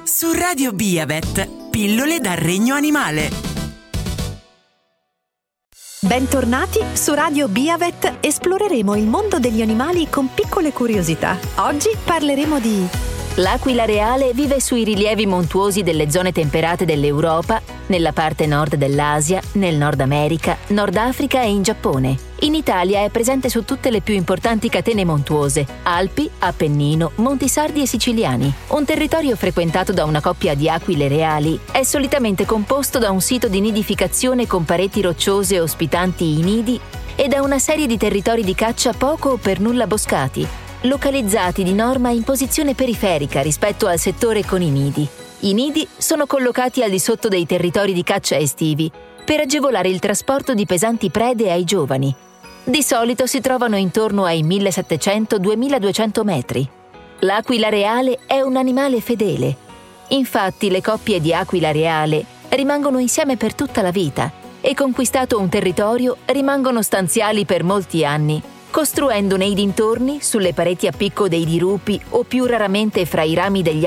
Su Radio Biavet, pillole dal regno animale. Bentornati su Radio Biavet, esploreremo il mondo degli animali con piccole curiosità. Oggi parleremo di... L'aquila reale vive sui rilievi montuosi delle zone temperate dell'Europa, nella parte nord dell'Asia, nel Nord America, Nord Africa e in Giappone. In Italia è presente su tutte le più importanti catene montuose: Alpi, Appennino, Monti Sardi e Siciliani. Un territorio frequentato da una coppia di aquile reali è solitamente composto da un sito di nidificazione con pareti rocciose ospitanti i nidi e da una serie di territori di caccia poco o per nulla boscati, localizzati di norma in posizione periferica rispetto al settore con i nidi. I nidi sono collocati al di sotto dei territori di caccia estivi per agevolare il trasporto di pesanti prede ai giovani. Di solito si trovano intorno ai 1700-2200 metri. L'aquila reale è un animale fedele. Infatti le coppie di aquila reale rimangono insieme per tutta la vita e, conquistato un territorio, rimangono stanziali per molti anni, costruendo nei dintorni, sulle pareti a picco dei dirupi o più raramente fra i rami degli